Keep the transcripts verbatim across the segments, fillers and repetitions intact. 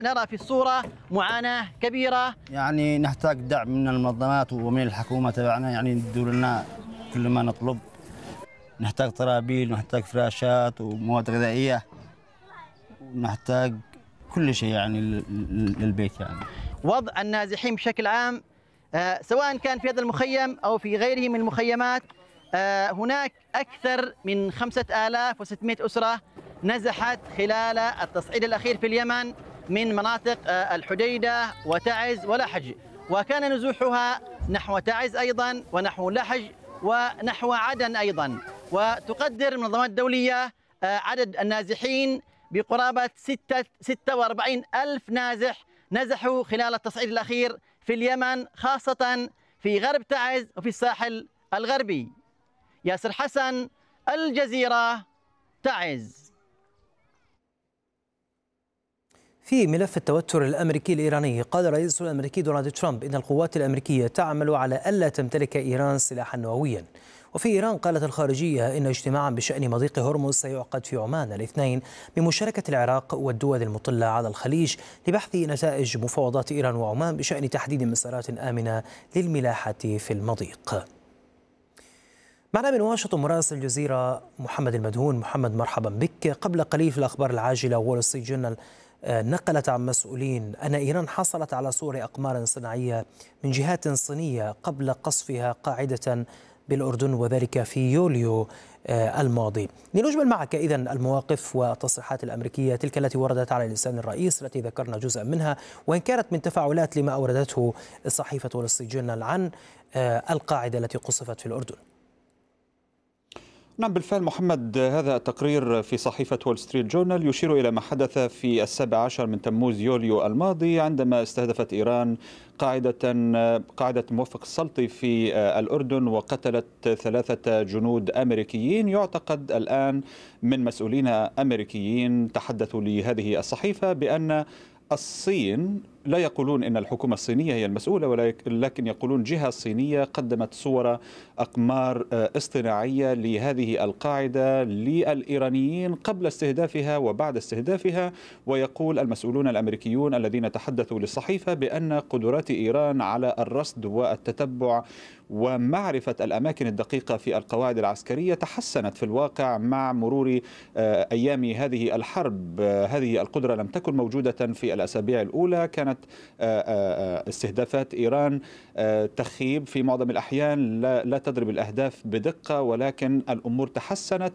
نرى في الصورة معاناة كبيرة. يعني نحتاج دعم من المنظمات ومن الحكومة تبعنا، يعني يدوا لنا كل ما نطلب. نحتاج طرابيل ونحتاج فراشات ومواد غذائية ونحتاج كل شيء يعني للبيت. يعني وضع النازحين بشكل عام آه سواء كان في هذا المخيم أو في غيره من المخيمات، آه هناك أكثر من خمسة آلاف وستمئة أسرة نزحت خلال التصعيد الأخير في اليمن من مناطق آه الحديدة وتعز ولحج، وكان نزوحها نحو تعز أيضا ونحو لحج ونحو عدن أيضا. وتقدر المنظمات الدولية آه عدد النازحين بقرابة ستة وأربعين ألف نازح نزحوا خلال التصعيد الأخير في اليمن، خاصة في غرب تعز وفي الساحل الغربي. ياسر حسن، الجزيرة، تعز. في ملف التوتر الأمريكي الإيراني، قال الرئيس الأمريكي دونالد ترامب إن القوات الأمريكية تعمل على ألا تمتلك إيران سلاحا نوويا. وفي إيران قالت الخارجية إن اجتماعا بشأن مضيق هرمز سيعقد في عمان الاثنين بمشاركة العراق والدول المطلة على الخليج لبحث نتائج مفاوضات إيران وعمان بشأن تحديد مسارات آمنة للملاحة في المضيق. معنا من واشنطن مراسل الجزيرة محمد المدهون. محمد، مرحبا بك. قبل قليل في الأخبار العاجلة وول ستريت جورنال نقلت عن مسؤولين أن إيران حصلت على صور أقمار صناعية من جهات صينية قبل قصفها قاعدة بالأردن، وذلك في يوليو الماضي. لنجمل معك إذن المواقف والتصريحات الأمريكية تلك التي وردت على لسان الرئيس التي ذكرنا جزءا منها، وإن كانت من تفاعلات لما أوردته صحيفة وول ستريت جورنال عن القاعدة التي قصفت في الأردن. نعم بالفعل محمد، هذا التقرير في صحيفة وول ستريت جورنال يشير إلى ما حدث في السابع عشر من تموز يوليو الماضي عندما استهدفت إيران قاعدة قاعدة موفق السلطي في الأردن وقتلت ثلاثة جنود أمريكيين. يعتقد الآن من مسؤولين أمريكيين تحدثوا لهذه الصحيفة بأن الصين، لا يقولون إن الحكومة الصينية هي المسؤولة، ولكن يقولون جهة صينية قدمت صور أقمار اصطناعية لهذه القاعدة للإيرانيين قبل استهدافها وبعد استهدافها. ويقول المسؤولون الأمريكيون الذين تحدثوا للصحيفة بأن قدرات إيران على الرصد والتتبع ومعرفة الأماكن الدقيقة في القواعد العسكرية تحسنت في الواقع مع مرور أيام هذه الحرب. هذه القدرة لم تكن موجودة في الأسابيع الأولى، كانت استهدافات إيران تخيب في معظم الأحيان، لا, لا تضرب الأهداف بدقة، ولكن الأمور تحسنت.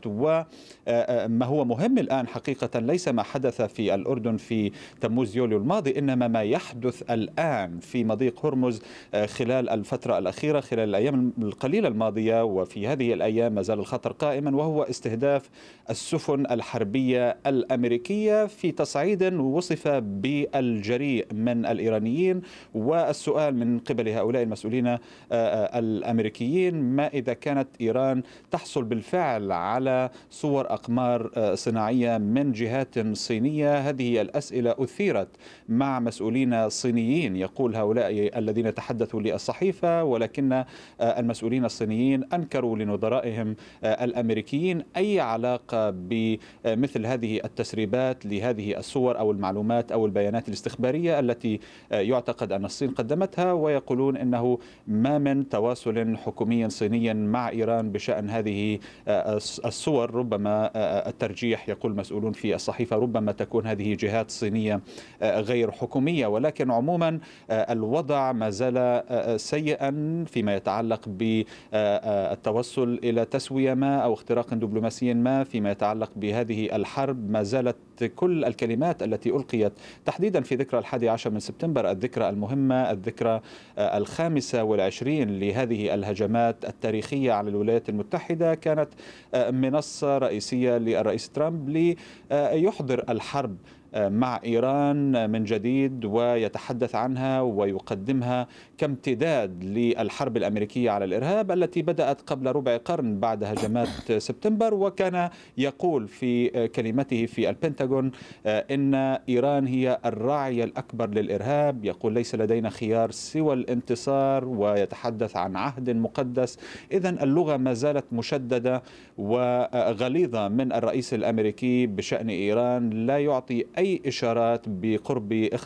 وما هو مهم الآن حقيقة ليس ما حدث في الأردن في تموز يوليو الماضي، إنما ما يحدث الآن في مضيق هرمز خلال الفترة الأخيرة، خلال الأيام القليلة الماضية. وفي هذه الأيام ما زال الخطر قائما، وهو استهداف السفن الحربية الأمريكية في تصعيد وصف بالجريء من الإيرانيين. والسؤال من قبل هؤلاء المسؤولين الأمريكيين، ما إذا كانت إيران تحصل بالفعل على صور أقمار صناعية من جهات صينية؟ هذه الأسئلة أثيرت مع مسؤولين صينيين، يقول هؤلاء الذين تحدثوا للصحيفة، ولكن المسؤولين الصينيين أنكروا لنظرائهم الأمريكيين أي علاقة بمثل هذه التسريبات لهذه الصور أو المعلومات أو البيانات الاستخبارية التي يعتقد أن الصين قدمتها. ويقولون أنه ما من تواصل حكومي صيني مع إيران بشأن هذه الصور. ربما الترجيح، يقول مسؤولون في الصحيفة، ربما تكون هذه جهات صينية غير حكومية. ولكن عموما الوضع ما زال سيئا فيما يتعلق بالتوصل إلى تسوية ما أو اختراق دبلوماسي ما فيما يتعلق بهذه الحرب. ما زالت كل الكلمات التي ألقيت تحديدا في ذكرى الحادي عشر من سبتمبر، الذكرى المهمة، الذكرى الخامسة والعشرين لهذه الهجمات التاريخية على الولايات المتحدة، كانت منصة رئيسية للرئيس ترامب ليحضر الحرب مع إيران من جديد ويتحدث عنها ويقدمها كامتداد للحرب الأمريكية على الإرهاب التي بدأت قبل ربع قرن بعد هجمات سبتمبر. وكان يقول في كلمته في البنتاغون إن إيران هي الراعي الأكبر للإرهاب، يقول ليس لدينا خيار سوى الانتصار، ويتحدث عن عهد مقدس. إذن اللغة ما زالت مشددة وغليظة من الرئيس الأمريكي بشأن إيران، لا يعطي أي أي إشارات بقرب